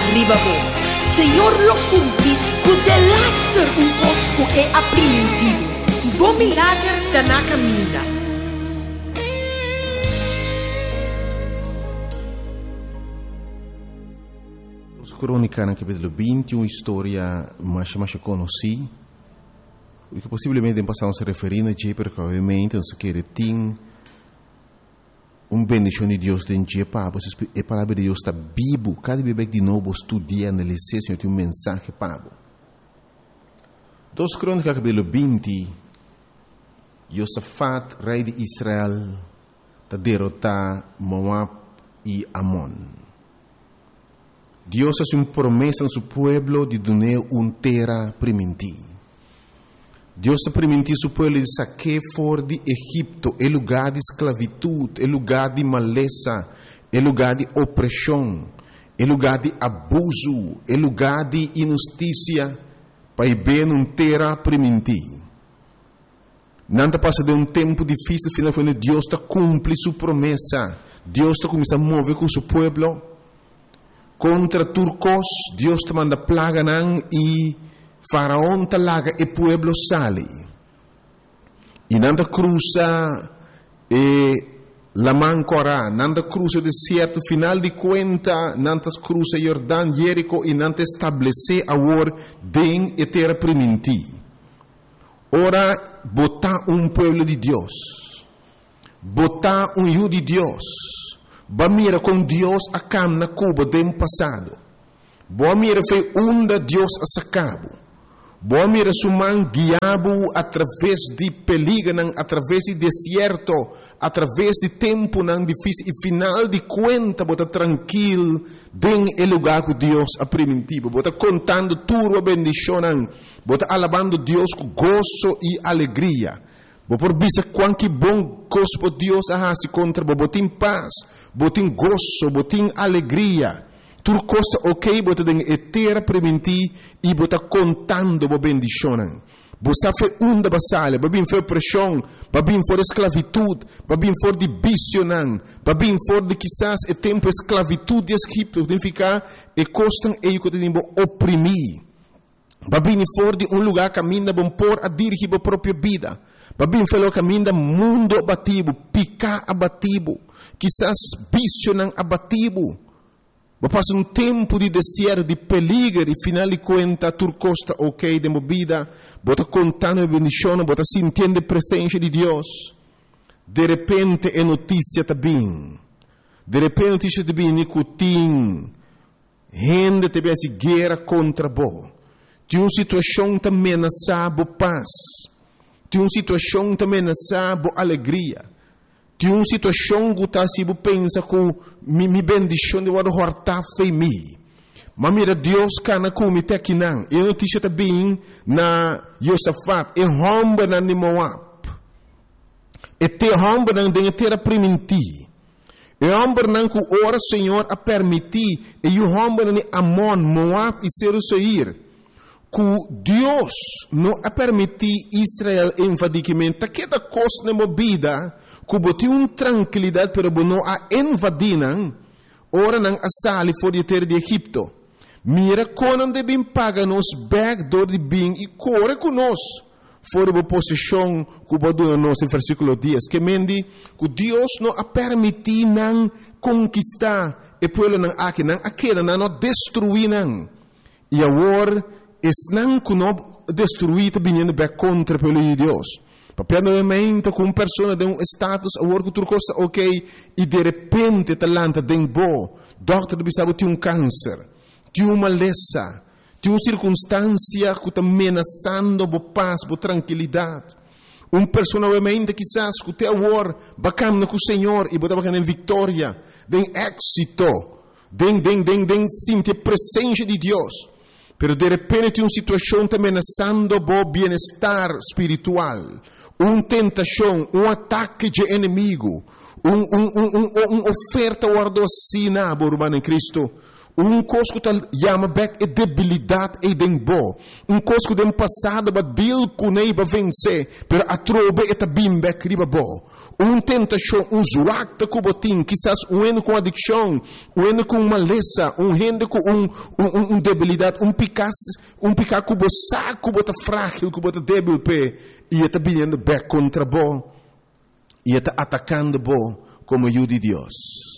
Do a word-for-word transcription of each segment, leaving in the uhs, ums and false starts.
arriba bo. Senhor lo cumpri, cu de laster un cosco e aprimentivo. Bom milagre da na caminha. Os crônicas no capítulo vinte, uma história mais mais conhecida. E que possivelmente passamos a referir a Jay, porque obviamente não se quer ter uma bendição de Deus dentro de Papa. A palavra de Deus está vivo. Cada vez de novo estudia, analisar, Senhor, tem um mensagem para Dos crônicas capítulo vinte, Josafat, rei de Israel, está derrotar Moab e Amon. Deus faz uma promessa no seu povo de dar uma terra primitiva. Deus permitiu seu povo de saquear fora de Egito, é lugar de esclavitud, é lugar de maleza, é lugar de opressão, é lugar de abuso, é lugar de injustiça, para ver uma terra primitiva. Não passa de um tempo difícil, finalmente Deus está cumpre sua promessa. Deus está começando a mover com seu povo. Contra turcos, Deus te manda plaga nan e Faraón te laga e pueblo sale. E nanda cruza e la mancora, nanda cruza o deserto, final de conta, nanda cruza Jordão, Jerico e nanda estabelece agora den e terra primitiva. Ora, botar um pueblo de Deus, botar um hijo de Deus, ba mira com Deus a cam na Cuba do passado, ba mira foi onda Deus a sacabo. Boa mira suman guiabo através de perigo, através de deserto, através de tempo não difícil e final de conta, bota tranquilo, den o lugar que Deus é primitivo, bota contando tua bendição, bota alabando Deus com gozo e alegria. Bota por vista quanto bom gozo Deus a se contra, bota em paz, bota em gozo, bota em alegria. Tudo costa ok, bota den eterna preventi e bota contando bo bendicionan. Bosa fe unda basale, babin fe oppressão, babin for esclavitud, babin for de bicionan, babin for de quizás e tempo esclavitud de Egipto, significa e costan e eu que bo opprimir. Babin for de um lugar caminha bom por a dirigir a própria vida. Babin felo caminha mundo abativo, picar abativo, quizás bicionan abativo. Passa um tempo de deserto, de perigo, e final de conta, tu costa ok de movida, bota contando a bendição, bota sentindo a presença de Deus. De repente é notícia também. De repente a notícia também, nicotim, gente também se guerra contra bo. Tem uma situação também na sabo paz. Tem uma situação também na sabo alegria. De uma situação que está se pensa que me me bendição de wado horta fe mi. Mas mira Deus cana com me aqui não. E notícia também na Josafat e romba na de Moab. E te romba na de terra primiti. E romba na que ora Senhor a permitir e o romba na de Amon, Moab e Seir. Que Deus não a permitir Israel invadicamente. Que da coisa na movida, que botou uma tranquilidade, pero não a invadiram, ora não a sali fora de terra de Egipto. Mira, quando devem pagar nos backdoor de bem e corre conosco, fora da posição que botou nos no versículo dez, que mendi que Deus não a permitir não conquistar e pueblo não aqui, não aquela, não destruir não. E agora es não que não destruir vindo bem contra o povo de Deus. Papel novamente com uma pessoa de um status, a work outra coisa ok, e de repente talanta de bo, doctor bisabo tem um câncer, tem uma maleza, tem uma circunstância que está ameaçando a paz, a tranquilidade. Uma pessoa novamente quizás que tem a war, bacana com o Senhor e botar bacana em vitória, de êxito, de de de de sentir a presença de Deus. Pero de repente tem uma situação que está ameaçando o bem-estar espiritual. Uma tentação, um ataque de inimigo, uma um, um, um, um oferta guardocina, irmão em Cristo, Um coisa que chama back é debilidade e dembo. Um coisa que dem passado ba deal kunei ba vencer, pero a trobe eta bim back riba bo. Um tentação, um zuacta kubotin, quizás um eno com adicção, um eno com maleza, um rende com um um, um debilidade, um picas, um picar kubo saco kubota frágil, kubota débil pe, e eta vindo back contra bo. E eta atacando bo como eu de Deus.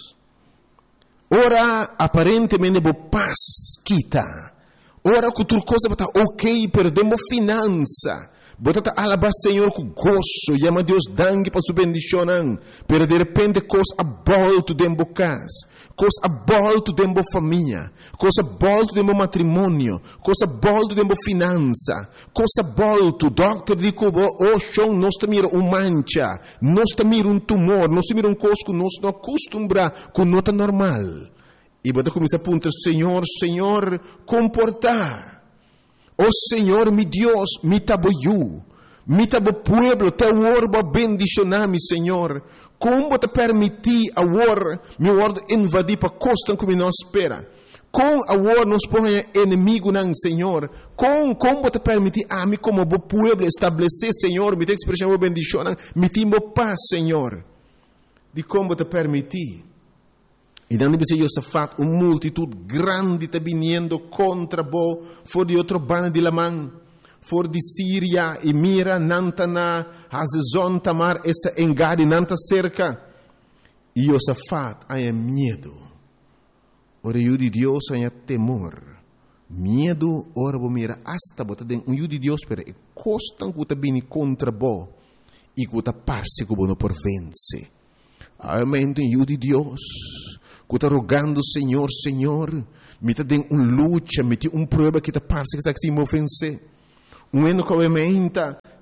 Ora, aparentemente, bo paz quita. Ora, que tudo coisa está ok, perdemos finança. Bota alabar Senhor com gozo, chama Deus dangue para sua bendição. Pero de repente, coisa a volta dentro da casa, coisa a volta dentro da família, coisa a volta dentro do matrimônio, coisa a volta dentro da finança, coisa a volta. O doctor diz que o chão nós mira um mancha, nós mira um tumor, nós mira um coisa que nós não acostumbramos com nota normal. E bota começa a apontar, Senhor, Senhor, comportar. Oh Senhor, mi Deus, mi taboyu, mi tabo pueblo, te orba bendicionami, Senhor. Como te permitir a war, mi word invadir para costa como nós espera. Com a war nos põe inimigo não, Senhor. Com como te permitir a mim como bo pueblo estabelecer, Senhor, mi te expressão bo bendição, mi timbo paz, Senhor. De como te permitir. E não deve ser Josafat, uma multitud grande está vindo contra bo, for de outro bando de Lamã, for de Síria, e mira, Nantana, Hazezon, Tamar, esta engade, Nanta cerca. E Josafat, há medo. Ora, eu de Deus, há temor. Medo, ora, vou mira, hasta, bota den, um de Deus, pero e costam que está vindo contra bo, e que está parce que não por vence. Amém, eu de Deus. Que está rogando, Senhor, Senhor, me está dando uma luta, me está uma prova que está parece que está se ofencer. Um ano que obviamente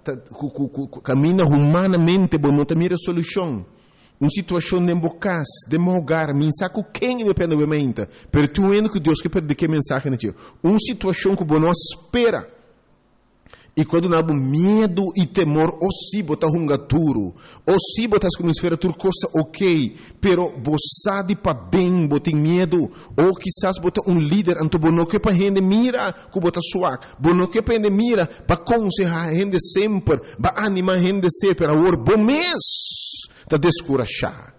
caminha humanamente, bom, não tem solução. Uma situação de embocas, de mogar, me saco quem depende obviamente. Pero tu ano que Deus quer perder que mensagem, né? Uma situação que bom não espera. E quando nós temos medo e temor, ou se botar runga duro, ou se botar como esfera tudo coisa ok, pero você de para bem, botar medo, ou quizás botar um líder, então bono que para gente mira, que botar suave, bono que para gente mira, para aconselhar a gente sempre, para animar a gente sempre, para o bom mês, para descorachar.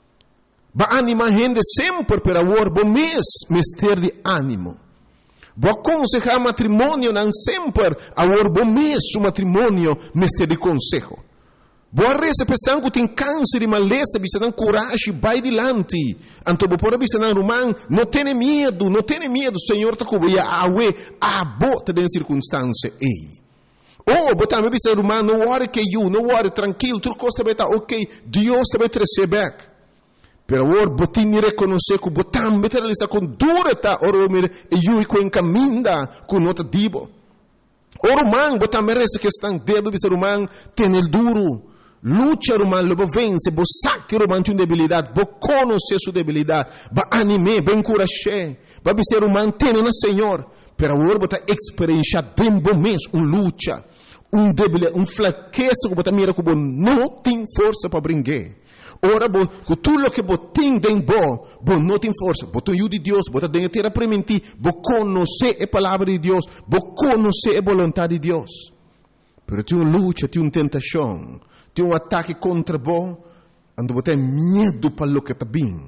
Para animar a gente sempre, para o bom mês, mister de ânimo. Vou aconselhar matrimônio não sempre, agora bom mês o matrimônio, mestre de conselho. Vou reza pensando que tem câncer e maleza, bisa não coragem, vai adiante. Então vou pôr bisa não romano, não tenha medo, não tenha medo, Senhor está cobrindo a awe, a bota de circunstância, ei. Oh, botar me bisa romano, não worry que you, não worry, tranquilo, tudo coisa vai estar ok, Deus vai te receber. Pero agora, botin reconhecer que botam meter ali com dura tá, ora mir e eu com encaminda com nota dibo. Ora man, botam merece que estão débil bisa romano, tem el duro. Lucha romano, lobo vence, bo saque romano tem debilidade, bo conhecer sua debilidade, ba anime, ba encorajar, ba bisa romano tem na Senhor. Pero agora botar experiência dembo mês, um lucha, um debilidade, um fraqueza que botam mira que bo não tem força para brincar. Ora, bo, tudo o que bo tem dentro bo, bo não tem força. Bo tem de Deus, bo tem que ter a prementir, bo conhecer a palavra de Deus, bo conhecer a vontade de Deus. Pero tem uma luta, tem uma tentação, tem um ataque contra bo, ando bo tem medo para o que está bem.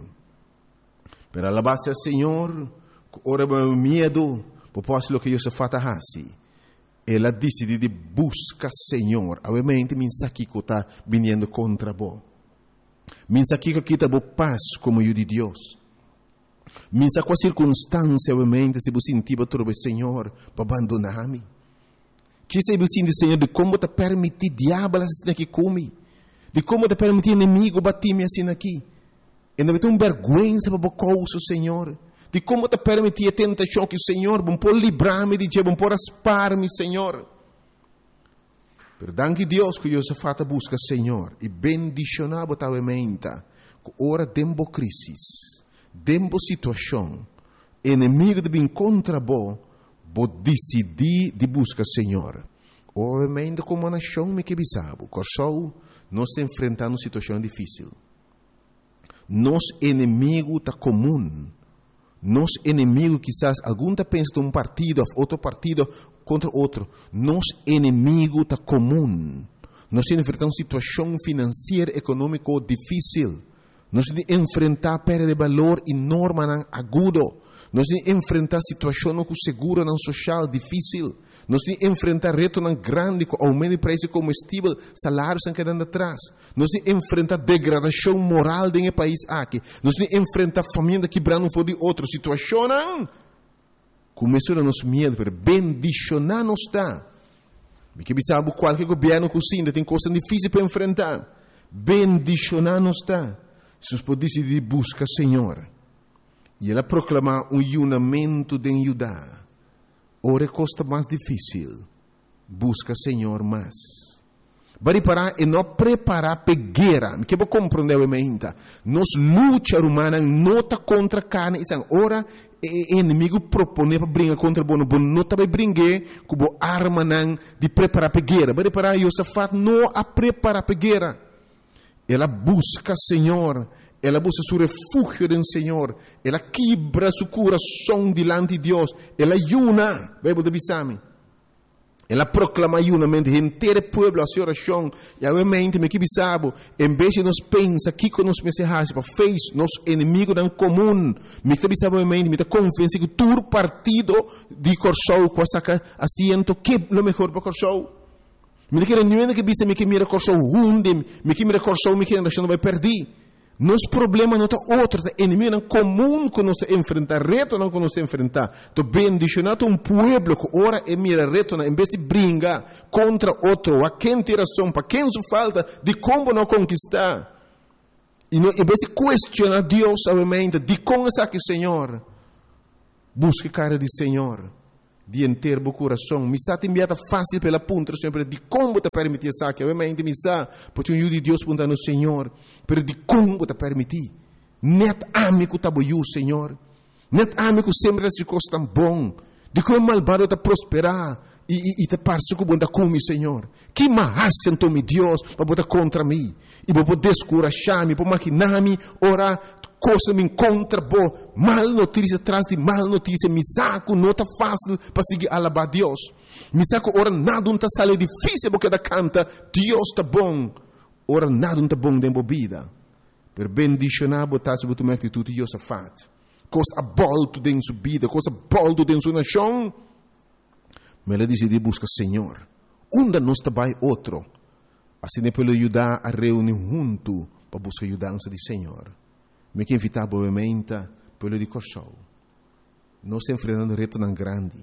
Pero alabar-se ao Senhor, ora bo medo, bo posso o que eu se fata assim. Ela decide de buscar Senhor, obviamente me aqui que está vindo contra bo. Minsa aqui que kita bo paz como eu de Deus. Minsa com a circunstância, obviamente, se você sentir para Senhor, para abandonar-me. Que se você sentir, Senhor, de como te permitir diabo assim aqui comigo. De como te permitir inimigo bater-me assim aqui. E não vai ter uma vergonha para o Senhor. De como te permitir a tentação que o Senhor, bom por livrar-me de Deus, bom por aspar-me, Senhor. Pero danke Deus que eu se fata busca Senhor e bendicionar botavelmente que ora dembo crisis, dembo situação, inimigo de bem contra bo, bo decidir de busca Senhor. Obviamente como uma nação me que bisabo, corsou nós enfrentando situação difícil. Nos inimigo tá comum, Nos inimigos, quizás, algum tá pensa de um partido, outro partido contra outro. Nos inimigo tá comum. Nós enfrentamos uma situação financeira, econômica difícil. Nós temos que enfrentar perda de valor enorme, agudo. Nós temos que enfrentar situações com seguro social difícil. Nós temos que enfrentar retos grandes com aumento de preço de combustível, salários estão quedando atrás. Nós temos que enfrentar degradação moral do país aqui. Nós temos que enfrentar família quebrando um de outra situação. Começou a nos medo, mas bendicionar não está. Porque sabe qualquer governo cozinha tem coisas difíceis para enfrentar. Bendicionar não está. Se nós podemos decidir buscar Senhor. E ela proclamar um unimento de ajudar. Ora costa mais difícil. Busca Senhor mais. Bari parar e não preparar para guerra. Que vou compreender a mente. Nos luta humana não está contra carne. Ora o inimigo propõe para brincar contra bono. Bono não está para brincar com a arma de preparar para guerra. Bari parar e Josafat não a preparar para guerra. Ela busca Senhor. Ela busca seu refúgio no Senhor. Ela quebra seu coração diante de Deus. Ela ayuna. Bebo de bisame. Ela proclama ayunamento. Inteiro pueblo a sua oração. E a mente me que bisabo. Em vez de nos pensa que com nos mensagens para fez nos inimigos em comum. Me que bisabo a mente. Me que confiança que todo partido de Corsou com saca asiento que é o melhor para Corsou. Me que não é que bisa me que mira Corsou hunde. Me que mira Corsou me que a nação vai perder. Nosso problema não é outro, é inimigo não comum que nós enfrentar, reto não que nós enfrentar. Então, bendicionado um povo que ora e mira reto, em vez de brincar contra outro, a quem tem razão, para quem se falta, de como não conquistar. E não, em vez de questionar Deus, obviamente, de como é que Senhor, busque a cara de Senhor. De inteiro o coração. Me sa enviada fácil pela ponta, sempre de como te permitir essa que obviamente me sa, porque um de Deus punta no Senhor, pero de como te permitir. Net amigo taboiu, Senhor. Net amigo sempre se costa tão bom. De como malvado te prosperar e, e, e te parece que bunda come, Senhor. Que mais sentou me Deus para botar contra mim e para descorajar-me, para maquinar-me, orar. Coisa me encontra boa, mal notícia atrás de mal notícia, me saco, não está fácil para seguir alabar Deus. Me saco, ora nada não está sale difícil porque da canta, Deus está bom. Ora nada não está bom dentro da vida. Per bendicionar botar sobre tua atitude de Josafat. Coisa abolto dentro sua vida, coisa abolto dentro sua nação. Mas ela decide buscar Senhor. Onde nós trabalha outro. Assim é para ajudar a reunir junto para buscar a ajudança do Senhor. Me que invitar obviamente pelo de Corsou. Nós estamos enfrentando reto tão grande.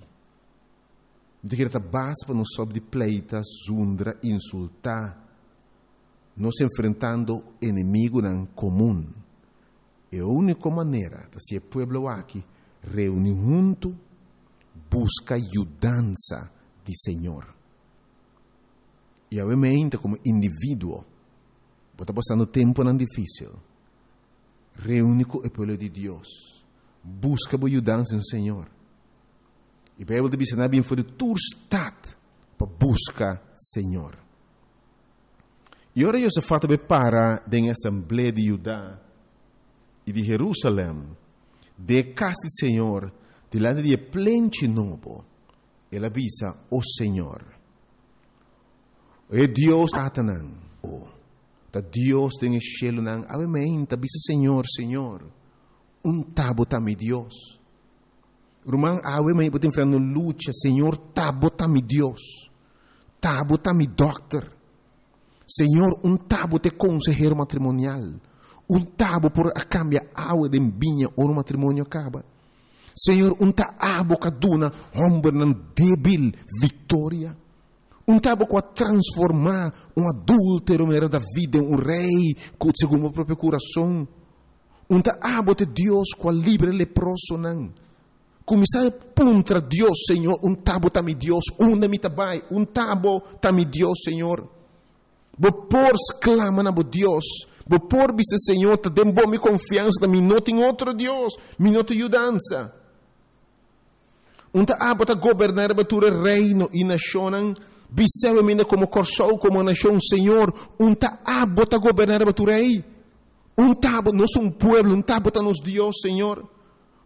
Me que está base para nós sobre de pleita, zundra, insultar. Nós estamos enfrentando inimigo em comum. É a única maneira de ser pueblo aqui reunir junto, busca ajudança de Senhor. E obviamente como indivíduo, está passando tempo não difícil. Reúne com o povo de Deus. Busca a ajudança no Senhor. E a Bíblia diz que não é for tu estado para buscar Senhor. E agora eu se fata para da Assembleia de Judá e de Jerusalém, de casa do Senhor, de lá de plente novo, ele avisa o Senhor. É Deus Satanás. Ta Deus tem o cielo nang amém, ta bisa Senhor, Senhor. Um tabo ta mi Deus. Rumang awe may putin frano lucha, Senhor, tabo ta mi Deus. Tabo ta mi doctor. Senhor, um tabo te consejero matrimonial. Um tabo por a cambia awe de binha ou no matrimônio acaba. Senhor, um ta abo kaduna hombre nan débil vitória. Um tabo para transformar um adúltero da vida em um rei segundo o próprio coração. Um tabo de Deus com a livre leproso não. Começar contra Deus, Senhor. Um tabo tá mi Deus. Um da mi tabai. Um tabo tá mi Deus, Senhor. Vopor exclama na bo Deus. Vopor dice Senhor, te dem bom mi confiança da mi not em outro Deus. Mi not ajudança. Um tabo tá governar batura reino e nação. Biseu mina como Corsou, como nação, Senhor, um tabo está governar a tu rei. Um tabo, nós somos um povo, um tabo está nos Deus, Senhor.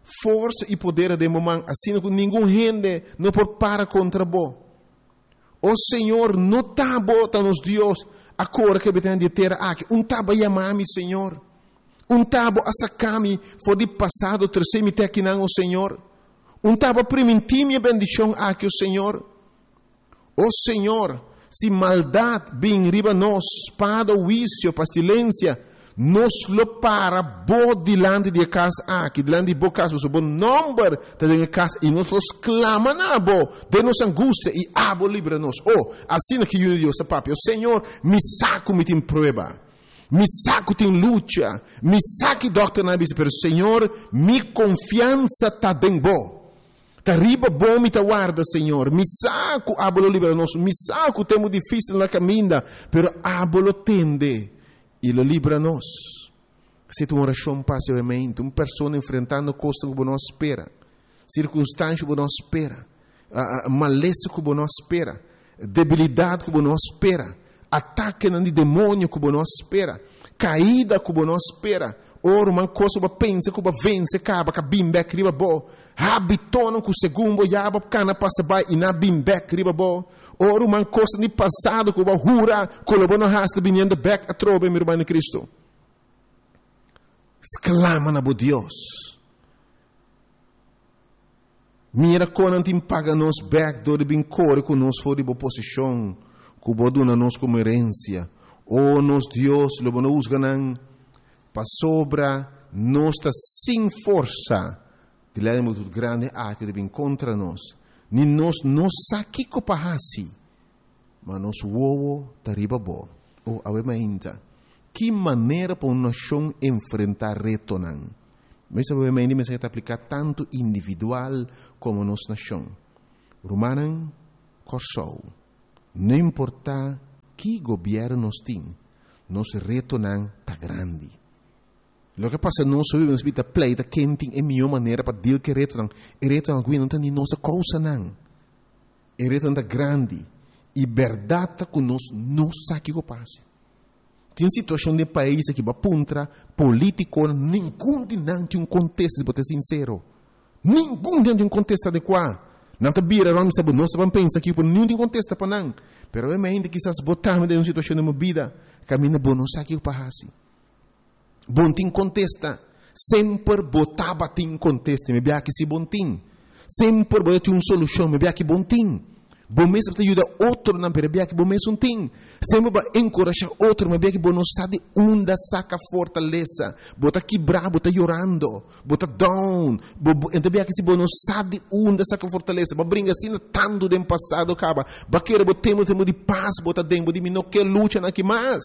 força e poder de mamãe, assim que nenhum gente não pode parar contra bo. O Senhor não está botando nos Deus a cor que tem de ter aqui. Um taba chamar-me, Senhor. Um taba a sacar-me for de passado, terceiro me aqui não, o Senhor. Um taba permitir minha bendição aqui, o Senhor. O Senhor, se maldade vem riba nós, espada, vício, pestilência, nos lo para bo dilante de casa aqui, dilante de bo casa, o bom número de casa, e nós los clama na bo, de nos angústia, e abo livra-nos. Oh, assim que eu Deus, papi, o Senhor, me saco, me tem prova, me saco, tem luta, me saque, doctor, na bisa, pero Senhor, me confiança tá bem bo. Tá riba bom, me tá guarda, Senhor. Me saco, abo livra-nos, me saco, temos difícil na caminha, pero abo lo tende. E lo livra-nos. Se tu oração passivamente, uma pessoa enfrentando coisas que não espera, circunstâncias que não espera, uh, maleza que não espera, debilidade que não espera, ataque de demônio que não espera, caída que não espera, ora uma coisa que pensa que vence, acaba que bimbek riba bo, habitona que o segundo yaba cana passa by e na bimbek riba bo. Ora uma coisa de passado que o hura colabora na rasta vinhando back a trobe meu irmão em Cristo. Exclama na bo Deus. Mira quando tem paga nos back do de bem core com nos for de boa posição, que o dona nos como herência. Oh nos Deus, lo bono usganan pa sobra nos ta sem força. De lá é muito grande a que deve contra nós. Ni nos nos saki ko pahasi, mas nos wowo tariba bo. O awemainta. Que maneira para uma nação enfrentar reto nan? Mas awemainta me se aplicar tanto individual como nos nação. Romanan corsou. Não importa que governo nos tem, nos reto nan tá grande. Lo que passa não só vivemos vida pleita quem tem a melhor maneira para deal que reto não, e reto não não tem nem nossa causa não, e reto não grande, e verdade que nós não sabe o que passa. Tem situação de país que vai puntra político, nenhum de não tem um contexto de ser sincero, nenhum tem um contexto adequado. Não tá bira, não sabe, nós vamos pensar que por nenhum tem contexto para não, pero é ainda que essas botamos de uma situação de uma vida, caminha bom não sabe o que passa. Bom tim contesta, sempre botava tim contesta, me bia que se bom tim, sempre botava uma solução, me bia que bom tim, bom mesmo te ajuda outro não me bia que bom mesmo tim, sempre vai encorajar outro, me bia que bom não sabe onde saca fortaleza, bota quebrar, bota chorando, bota down, então bia que se bom não sabe onde saca fortaleza, mas brinca assim tanto do passado acaba, baqueira botemos temos de paz, bota dentro de mim não quer luta na que mais.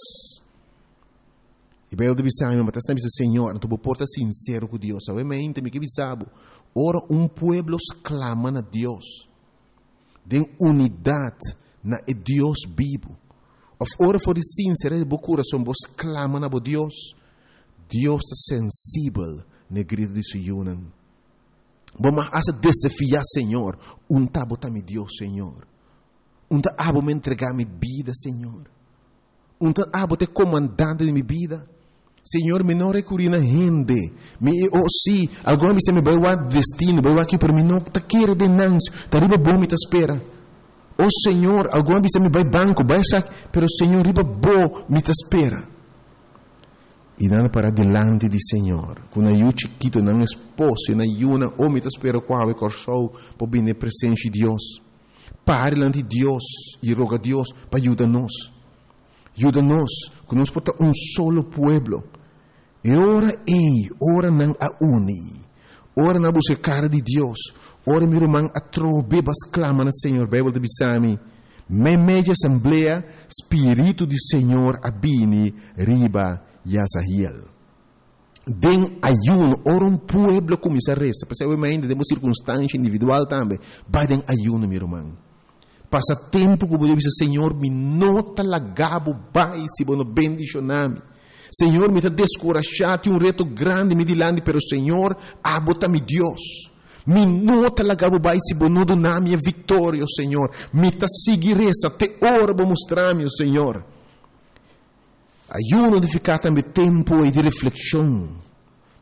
E bem, eu deve saber, mas está dizendo, Senhor, tu porta sincero com Deus. Sabe, mas ainda me que sabe. Ora, um pueblo clama a Deus. De unidade na Deus vivo. Of ora for sincero de bo coração, vos clama a Deus. Deus está sensível na grito de Sion. Vamos a desafiar, Senhor. Um tabo tá me Deus, Senhor. Um tabo me entregar minha vida, Senhor. Um tabo te comandante de minha vida. Senhor, me não recorri na gente. Me, oh, sim, agora me se me vai o destino, vai aqui por mim, não tá queira de nancio, tá riba bom me tá espera. Oh, Senhor, agora me se me vai banco, vai sac, pero Senhor, riba bom me tá espera. E nada para delante de Senhor, com a yu chiquito, não esposo, na yuna, oh, me tá espera qual é corsou, por vir presente de Deus. Pare delante de Deus e roga a Deus para ajudar-nos. Ajuda-nos, que nós porta um solo pueblo. E ora ei, ora não a uni. Ora na busca cara de Deus. Ora meu irmão a trobe bas clama na Senhor. Bíblia de Bisami. Me media assembleia, Espírito do Senhor abini, riba Yazahiel. Den ayuno, ora um pueblo começa a resta. Porque eu ainda temos circunstância individual também. Vai den ayuno, meu irmão. Passa tempo que eu dizer, Senhor, me nota lagabo, vai, se bono bendicioname. Senhor, me está descorajado, um reto grande me dilante, pero Senhor, abota-me Deus. Me nota lagabo, vai, se bono doname a vitória, Senhor. Me está seguir essa, te ora para mostrar-me, Senhor. Ayuno de ficar também tempo e de reflexão.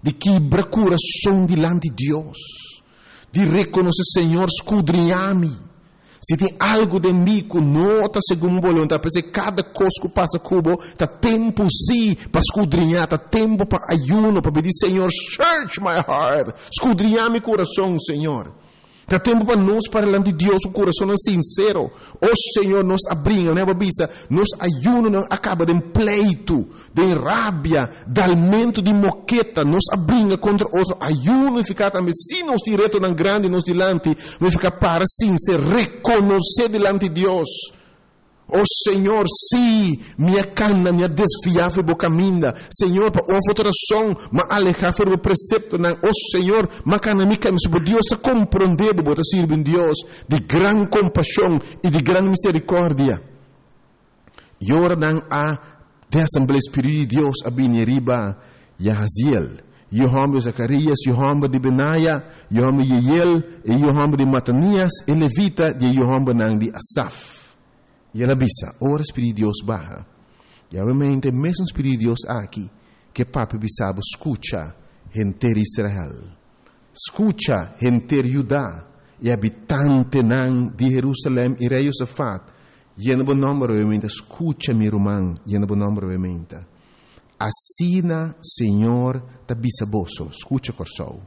de quebrar coração diante de Deus, de reconhecer, Senhor, escudrinhar-me. Se tem algo de mim que não está segundo a vontade, porque cada coisa que passa cubo, está tempo sim para escudrinhar, está tempo para ayuno, para pedir, Senhor, search my heart, escudrinhar meu coração, Senhor. Está tempo para nós, para diante de Deus, o coração é sincero. O Senhor nos abrinha, né, babisa? Nos ayuno não acaba de pleito, de rábia, de alimento de moqueta, nos abrinha contra os ayuno e ficar também, se nós direto na grande, nos dilante, vai ficar para sincero, reconhecer diante de Deus. Oh Senhor, sim, minha cana, minha desviava do caminho, Senhor, para uma alteração, mas alejar do precepto, não, oh Senhor, mas cana me caminho, para Deus te compreender, para servir Deus, de grande compaixão e de grande misericórdia. E ora não há de Assembleia Espírita de Deus, a Bineriba, Yahaziel, Yohamba de Zacarias, Yohamba de Benaia, Yohamba de Yeiel, e Yohamba de Matanias, e Levita, de Yohamba não de Asaf. E ela bisa, ora Espírito de Deus barra. E obviamente, mesmo Espírito de Deus aqui, que papi bisabo, escucha, gente de Israel. Escucha, gente de Judá, e habitante nan de Jerusalém, e rei Josafat. E no bom nome, obviamente, escucha, meu irmão, e no bom nome, obviamente. Assina, Senhor, ta bisaboso, escucha, corsou.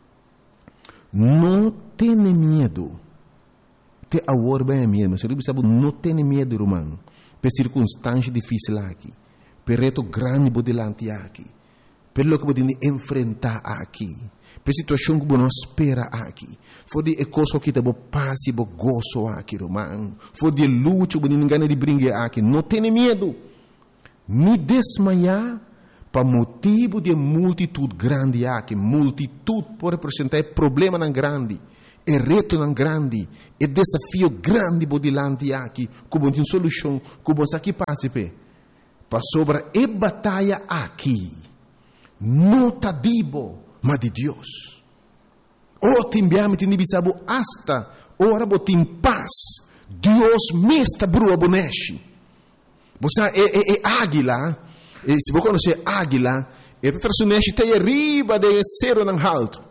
Não tenha medo. Te agora bem mesmo, mas eu sabe não tem medo, irmão, por circunstância difícil aqui, por reto grande por delante aqui, pelo que podemos enfrentar aqui, por situação que não espera aqui, for de coisa que te bo passe, bo gozo aqui, irmão, for de luta que ninguém de brincar aqui, não tem medo, me desmaiar para motivo de multitude grande aqui, multitude por representar problema não grande. É reto não grande, é desafio grande por delante aqui, como tem solução, como aqui passe pe, para sobre a batalha aqui, não tá dibo, mas de Deus. O timbiame tem bisabo hasta, ora botim paz, Deus me está brua boneshi. Você é, é, é águila, e se você conhecer águila, é traçuneshi te arriba de cero não alto.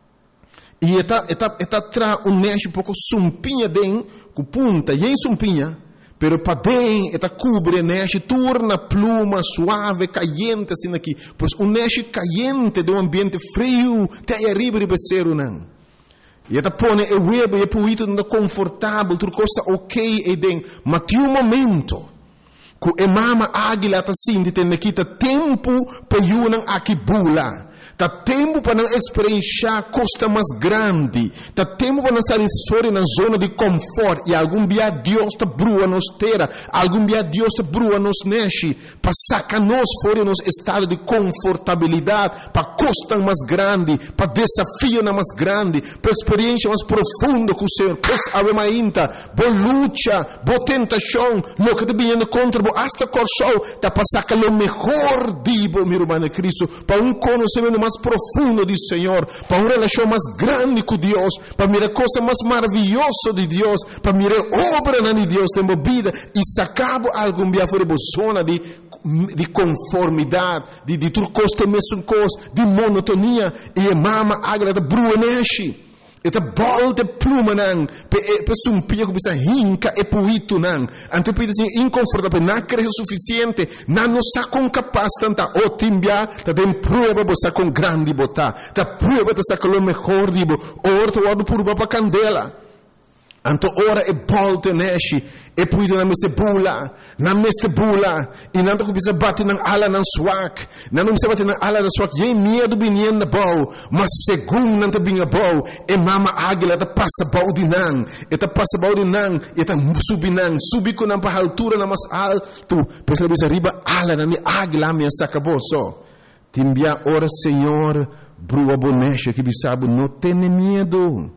E está está está tra um neche um pouco sumpinha den com punta e em sumpinha, pero para den está cobre neche torna pluma suave caliente assim aqui, pois um neche caliente de um ambiente frio tem arriba de becero não. E está põe o web e puito não confortável, tudo coisa ok e den, mas tem um momento que a mama águila está assim de ter naquita tempo para yunang aqui bula. Tá tempo para não experienciar costa mais grande. Tá tempo para não sair fora na zona de conforto. E algum dia Deus te brua nos terra. Algum dia Deus te brua nos neche. Para sacar nós fora nos estado de confortabilidade. Para costa mais grande. Para desafio mais grande. Para experiência mais profunda com o Senhor. Pois ave mainta. Boa luta. Boa tentação. Lo que te vindo contra. Boa hasta corso. Tá para sacar o melhor dibo, meu irmão Cristo. Para um conhecimento mais profundo do Senhor, para uma relação mais grande com Deus, para mirar coisa mais maravilhosa de Deus, para mirar obra de Deus tem vida e sacar algum dia fora de zona de de conformidade, de de tudo coisa mesmo coisa, de monotonia e a mama agra da bruaneshi. Eta bol de pluma nang, pe pe sumpia que bisa hinca e puito nang. Ante pide assim inconfortável, não creio suficiente, não nos sacam capaz tanta o timbia, ta tem prova bosa com grande bota, ta prova ta saca o melhor dibo, orto wado por baba candela. Anto ora e bolte neshi e puito na meste bula, na meste bula, e nanto que bisa bate nang ala nang swak, nanto bisa bate nang ala nang swak, e medo binien na bau, mas segundo nanto binga bau, e mama águila ta passa bau di nang, e ta passa bau di nang, e ta subi nang, subi ko nang pa altura na mas alto, pesa bisa riba ala nang ni águila mi sacaboso. Timbia ora Senhor, brua bonecha que bisabo não tem medo.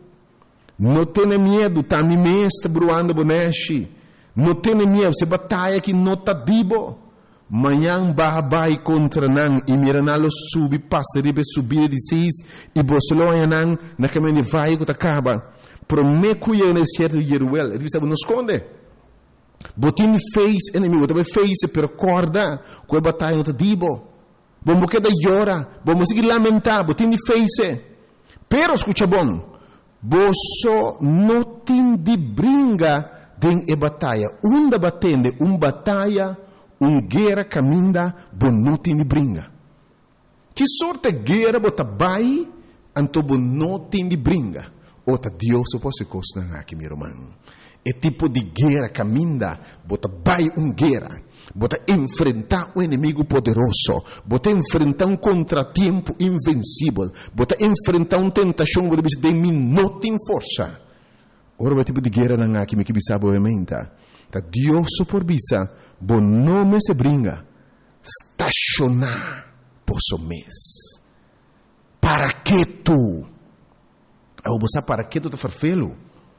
Não tenha medo, tá me mestre bruando boneche. Não tenha medo, se batalha que não tá dibo. Manhã babai contra nan e miranalo subi passa ribe subir de seis e bosloia nan na caminho vai que acaba. Prometo eu nesse certo Jeruel, ele sabe não esconde. Botin fez inimigo, também fez per corda, com a batalha não tá dibo. vamos quedar llora, vamos seguir lamentar, vos tienes face. Pero escucha bom, vos não tem de brinca den e batalha. Uma batende, uma batalha, uma guerra caminha, vos não tem de brinca. Que sorte de guerra vos vai, então vos não tem de brinca. Ota Deus o posso costar aqui, meu irmão. É tipo de guerra caminha, vos vai uma guerra. Bota enfrentar um inimigo poderoso, bota enfrentar um contratempo invencível, bota enfrentar uma tentação, bota dizer, de mim não tem força. Ora, o tipo de guerra não há que me que bisa obviamente. Tá Deus por bisa, bom nome se brinca, estacionar posso mês. Para que tu? Ao você para que tu te farfelo?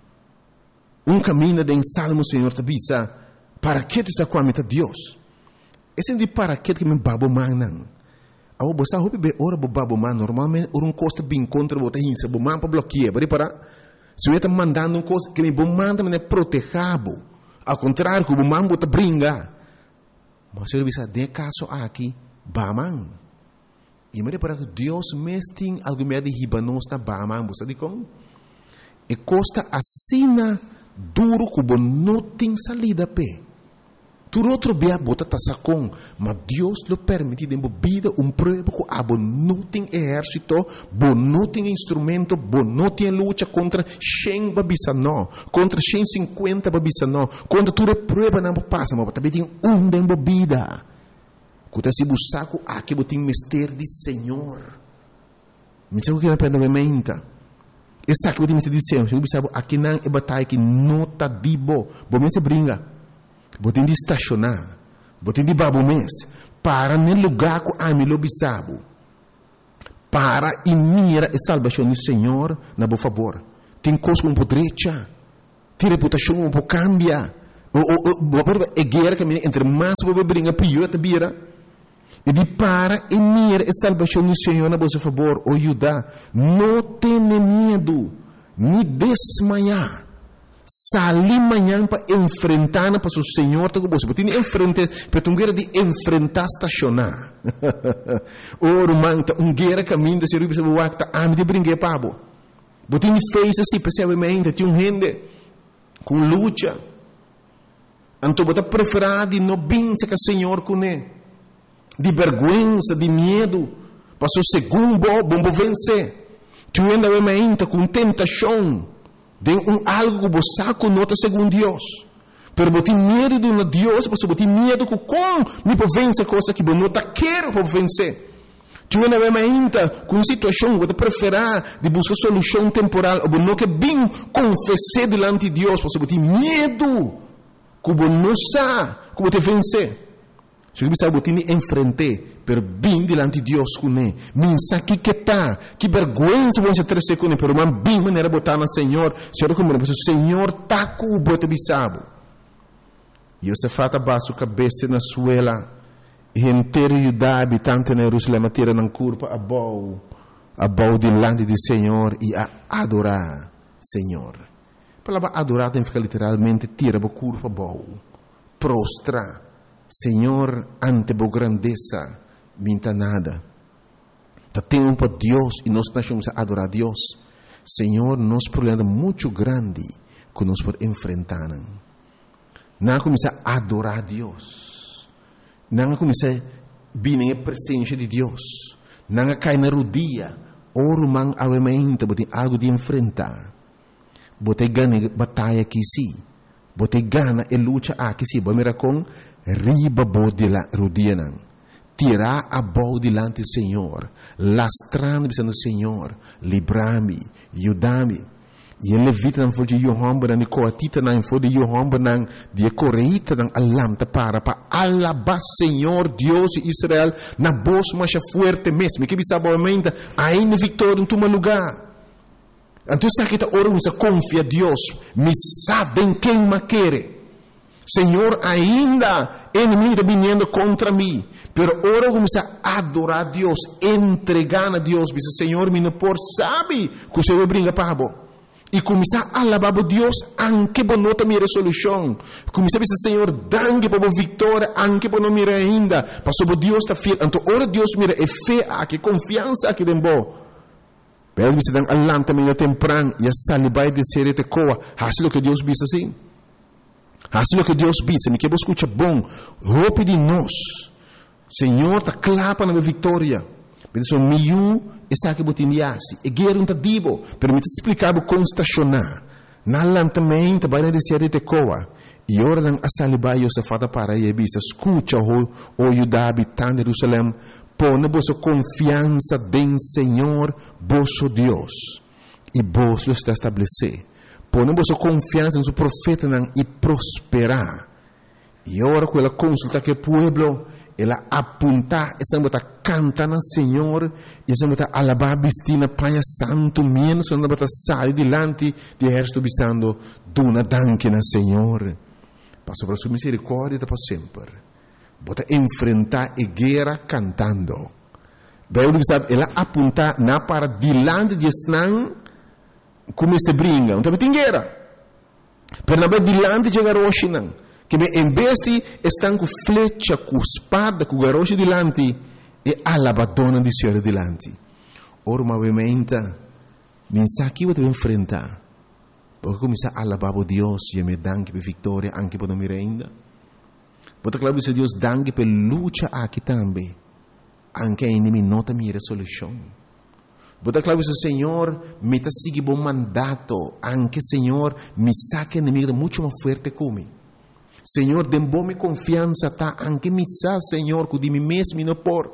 Um caminho de salmo, Senhor, te bisa. Para que tu está com a meta Deus? Esse é de para que que me babo manan. Ao você hope be ora bo babo man normalmente um costa bem contra bota hinsa bo man para bloquear, bari para se eu está mandando um coisa que me bo manda me protegabo. Ao contrário, que bo man bota brinca. Mas eu bisa de caso aqui baman. E me para que Deus mesting algo me de hibanos na baman, você diz e costa assina duro que bo não tem salida pe. Tu outro bia bota tasacon, mas Deus lo permite de vida um prova que abo não tem exército, bo não tem instrumento, bo não tem luta contra cem babisa não, contra cem e cinquenta babisa não, contra tu prova não passa, mas também tem um de vida. Quando se busca aqui bo tem mister de Senhor. Me sabe que na pena me menta. Essa que eu tenho de Senhor, eu sabe aqui não é batalha que não tá dibo, bo me se brinca. Botem de estacionar, botem de babo mês, para no lugar que a mim lo bisabo, para e mira a salvação do Senhor, na boa favor. Tem coisa com podrecha, tem reputação um pouco cambia, o o o é guerra que entre mais boa brinca pior te bira, e de para e mira a salvação do Senhor na boa favor, o ajuda, não tenha medo, nem desmaiar. Salir amanhã para enfrentar para o Senhor, tá com você. Porque tem enfrentar, para uma guerra de enfrentar estacionar. Ora, manta, uma guerra caminho de ser o bispo wakta, a me de brincar pabo. Porque tem fez assim, percebe tem um gente com luta. Então, bota preferar de não bença que o Senhor com ele, de vergonha, de medo, para o segundo bom vencer. Tu ainda vai com tentação. De um algo que você conota segundo Deus. Pero você tem medo de um Deus, você tem medo que como me pode vencer coisa que você não quer para vencer. Tu ainda vai ainda com situação que você prefere de buscar solução temporal, ou não que bem confessar diante de Deus, você tem medo que você não sabe como te vencer. Se você sabe que você enfrentar, pero bem diante de Deus com ele. Minsa que que tá, que vergonha se você trazer com ele, pero man bem maneira botar no Senhor. Senhor como o Senhor tá com o bote bisabo. E você fata baixo cabeça na suela, e inteiro Judá habitante na Jerusalém tira na curva a bau, a bau diante do Senhor e a adorar Senhor. A palavra adorar tem que ficar literalmente tira a curva a bau, prostra. Senhor, ante a grandeza, minta nada. Tá tempo para Deus e nós estamos a adorar a Deus. Senhor, nosso problema é muito grande que nós podemos enfrentar. Não começar a adorar a Deus. Não começar a vir na presença de Deus. Não cair na rodilha. Oro man avementa, botem algo de enfrentar. Botem ganha batalha aqui sim. Botem gana e luta aqui sim. Bom, mira com riba bode la rodilha. Tirar a bola delante do Senhor, lastrando o Senhor, livrar-me, ajudar-me. E ele levita não foi de Yohamba, nem coatita não foi de Yohamba, não de coreita não alamta para para alabar Senhor Deus de Israel na voz mais forte mesmo. Que bisa boamente ainda vitória em teu lugar. Então se aqui tá orando, se confia Deus, me sabem quem me quer. Senhor, ainda inimigo está vindo contra mim, pero ora começa a adorar a Deus, entregar a Deus, diz Senhor, me não por sabe que o Senhor brinca para bo. E começar a alabar a Deus, anche por não ter resolução. Começar a dizer, Senhor, danke por a vitória, anche por não mirar ainda. Passou por Deus está fiel. Então, ora Deus mira, é fé aqui, confiança aqui dentro. Pero você dá alanta meio temprano e a salibai de ser te coa. Assim o que Deus diz assim. Assim o que Deus diz, me que você escuta bom, roupa de nós. Senhor, está clapa na minha vitória. Mas o meu essa que botindiasi, e guerra um tadibo, permite explicar o como estacionar. Na lantamento, vai de ser te coa. E ora dan a salibai o safada para e bisa, escuta o o Judá habitante de Jerusalém, põe vossa confiança em Senhor, vosso Deus, e vos lo está estabelecer. Põe vossa confiança em seu profeta e prosperar. E ora com ela consulta que o povo ela apunta, essa bota canta na Senhor, essa bota alabar bistina paia santo menos, essa bota sai dilante de exército bisando, duna danke na Senhor. Passo para sua misericórdia para sempre. Bota enfrentar a guerra cantando. Daí ela apunta na para dilante de Snan, como se brinca, então tem guerra. Pero na dilante de Garoshinan. Que em vez de estar com flecha, com espada, com garoche dilante, e alabadona de Senhor dilante. Ora, obviamente, mensaje que você vai enfrentar. Porque começar a alabar a Deus e me danke por vitória, anche por não me ainda. Porque claro que Deus danke por luta aqui também, anche a inimigo não tem resolução. Porque claro que o Senhor me está seguindo bom mandato, anche Senhor me saque inimigo muito mais forte como. Senhor, dê-me confiança, tá? Anche me sa, Senhor, que de mim mesmo não por.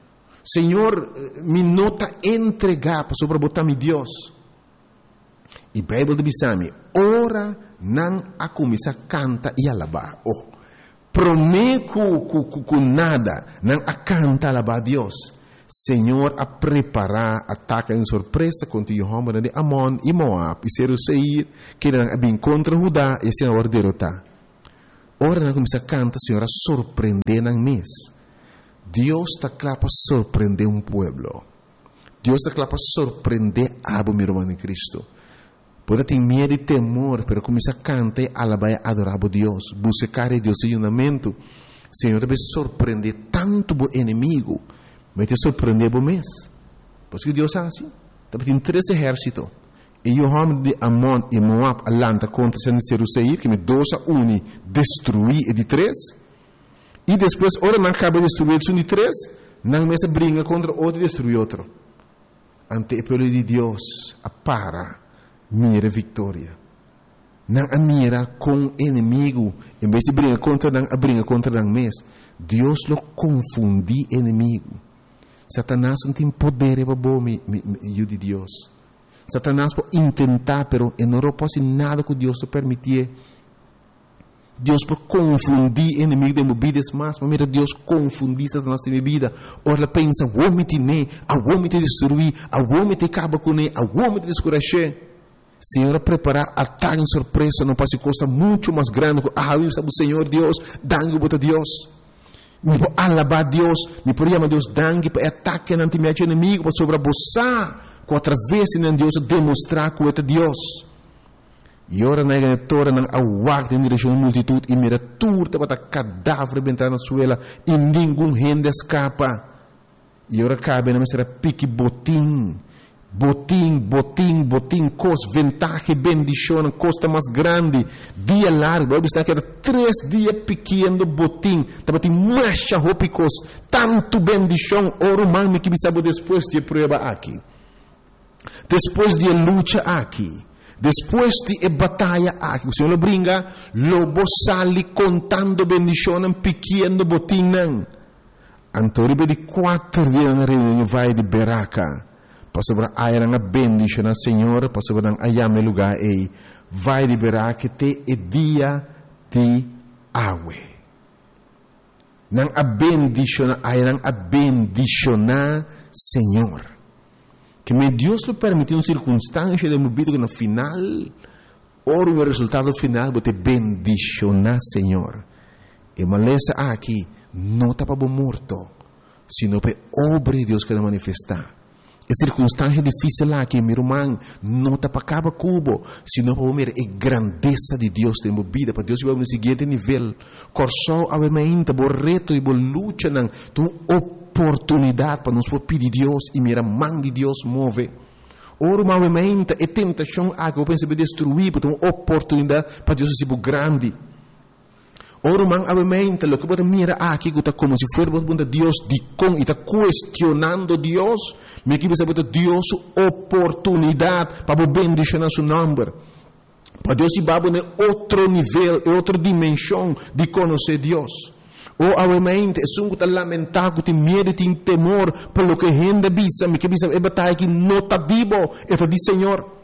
Senhor, me nota entregar para sobrebotar-me Deus. E a Bíblia diz-me, ora não a começar a cantar e alabar. Oh, prometo com nada, não a cantar e alabar a Deus. Senhor, a preparar ataque em surpresa contra o homem de Amon e Moab, e ser o Seir, que não bem contra Judá, e se não derrotar. Ora, nós começamos a cantar, Senhor, a surpreender na mês. Deus está claro para surpreender um povo. Deus está claro para surpreender a meu irmão em Cristo. Pode ter medo e temor, mas começar a cantar e alabar e adorar a Deus. Buscar a Deus em unamento. Senhor, deve surpreender tanto o inimigo, mas te surpreender o mês. Por isso que Deus é assim. Deve ter três exércitos. E o homem de Amon e Moab alanta contra Seir, que me dois a um destruir e de três. E depois, ora não acaba de destruir um de três, não me se brinca contra outro e destrui outro. Ante o povo de Deus, a para, mira vitória. Não a mira com inimigo, em vez de brincar contra não a brinca contra não mês. Deus lo confundi inimigo. Satanás não tem poder para bom me de Deus. Satanás pode tentar, pero não pode nada que Deus te permitir. Deus pode confundir inimigo de movidas mais, mas mira, Deus confundir Satanás de minha vida. Ora, ela pensa, o homem te ne, o homem te destruir, o homem te acaba com ele, o homem te descuracher. Senhor, preparar ataque em surpresa, não passa coisa muito mais grande. Ah, eu sabe o Senhor Deus, dangue para Deus. Me pode alabar Deus, me pode chamar Deus, dangue para ataque ante meu inimigo, para sobreposar. Com através de Deus demonstrar que é Deus. E ora na igreja não aguarda em direção à multitud e mira turta para cadáver bentar na suela e nenhum gente escapa. E ora cabe na mesa pique botim, botim, botim, botim, cos ventaja, bendição, costa mais grande, dia largo. Você está que era três dias pequeno botim, estava tem mais roupas, tanto bendição, ora mami que me sabe depois de prova aqui. Depois de luta aqui, depois de batalha aqui, o Senhor lo brinca, lobo sali contando bendição pequeno botim. Antoribe de quatro dias na reunião vai de Beraca, para sobre a era bendição ao Senhor, para sobre a ayame lugar e vai de Beraca te e dia de água. Nang a bendição, a era a bendição Senhor. Que me Deus lhe permitiu uma circunstância de vida que no final, ora o resultado final, você bendicionar Senhor. E maleza aqui, não está para morto, sino para obra de Deus que vai manifestar. É circunstância difícil lá que meu irmão não está para acabar cubo, senão para ver a grandeza de Deus em minha vida, para Deus vai no seguinte nível. Corso obviamente, o reto e a luta não, tem oportunidade para nós pedir Deus e mira mão de Deus move. Ora, obviamente, a tentação a que eu penso destruir, porque tem uma oportunidade para Deus ser grande. Ora, man, obviamente, lo que você mira aqui, que está como se fosse para Deus de com, e está questionando Deus, me que bisa Deus oportunidade para bendicionar seu nome. Para Deus ir para outro nível, outra dimensão de conhecer Deus. Ou, obviamente, é um que lamentar, que tem medo, tem temor, pelo que gente bisa, me que bisa é batalha que não está vivo, é para dizer, Senhor.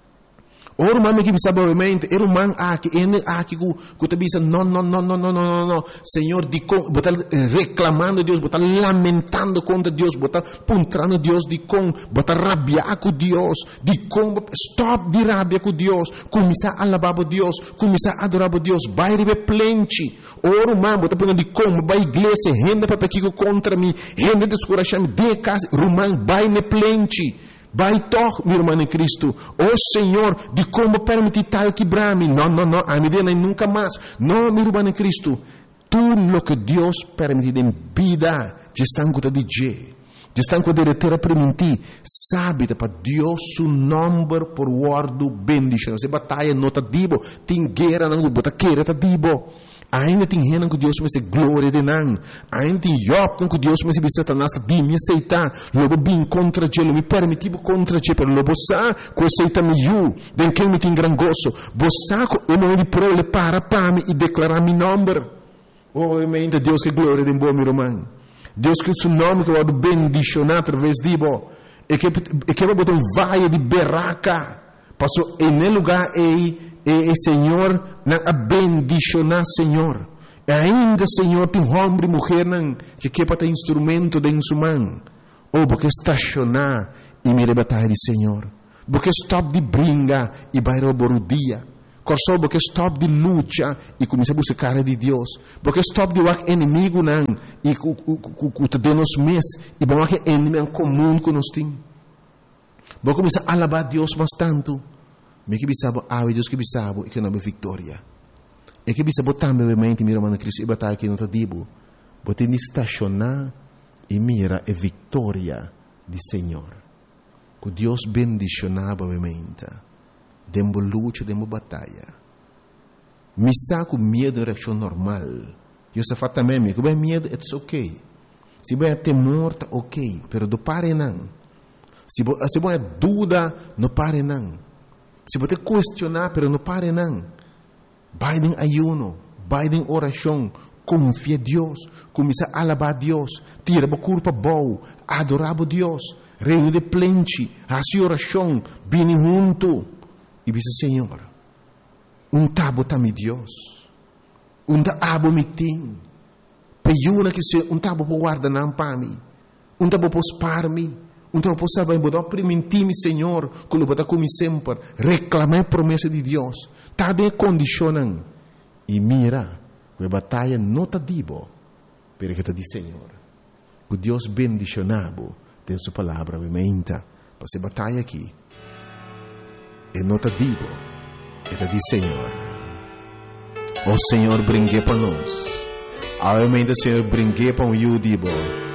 Ora, mami que bisa obviamente, era um man aqui, ele aqui que que te bisa, não, não, não, não, não, não, não, Senhor, de com, botar reclamando Deus, botar lamentando contra Deus, botar puntrando Deus de com, botar rabiar com Deus, de com, stop de rabia com Deus, começar a alabar Deus, começar a adorar Deus, vai receber plente. Ora, mami, botar punta de com, vai igreja, renda para pequeno contra mim, renda de escurachame, de casa, rumang, vai ne plente. Vai toch, meu irmão em Cristo. Oh Senhor, de como permitir tal quebrar-me. Não, não, não, a medida nunca mais. Não, meu irmão em Cristo. Tudo o que Deus permite em vida, já estão com o D J. Já estão com a diretora permitir. Sabe, para Deus, o nome por guardo bendição. Se batalha não está dibo. Tem guerra, não está queira, está dibo. Ainda tem gente que Deus me se glória de não. Ainda tem Job que Deus me se Satanás de me aceitar. Logo bem contra ele, me permitivo contra ele, pero logo sa que aceita me eu, den que me tem gran gozo. Bossa ko o momento de prole para para me e declarar meu nome. Oh, ainda Deus que glória de bom meu irmão. Deus que seu nome que vai bendicionar através de bo. E que e que vai botar um vale de berraca. Passou em lugar aí e o Senhor na bendicionar Senhor. E ainda Senhor tem homem e mulher que quer para ter instrumento de sua mão. Ou porque estacionar e me rebatar de Senhor. Porque stop de brinca e vai roubar o dia. Corso porque stop de luta e começa a buscar de Deus. Porque stop de wak inimigo não e que te dê nos mês e bom que inimigo comum que nós temos. Vou começar a alabar Deus bastante. Me que bisabo, ah, Deus que bisabo, e que não é vitória. E que bisabo também, obviamente, meu irmão Cristo, e batalha que não está dibo. Bote de estacionar e mira a vitória do Senhor. Que Deus bendicionava, obviamente. Dembo luta, dembo batalha. Me saco medo de reação normal. Eu só faço também, que vai medo, é ok. Se vai temor, tá ok. Pero do pare não. Se vai dúvida, não pare não. Se você questionar, pero não pare não. Vai em ayuno, vai em oração, confia em Deus, começa a alabar a Deus, tira a culpa boa, adorar a Deus, reino de plente, a sua oração, vem junto. E diz, Senhor, um tabo tá me Deus, um tabo me tem, peiuna que se um tabo por guarda não para mim, um tabo por spar me. Então, eu posso saber, eu permitir-me, Senhor, que eu vou como sempre, reclamar a promessa de Deus. Está de condicionando. E mira, a batalha não está dibo, pero que está de Senhor. Que Deus bendicionado tem sua palavra, obviamente, para essa batalha aqui. E não está dibo, está de Senhor. O Senhor brinque para nós. Obviamente, o Senhor brinque para o eu dibo.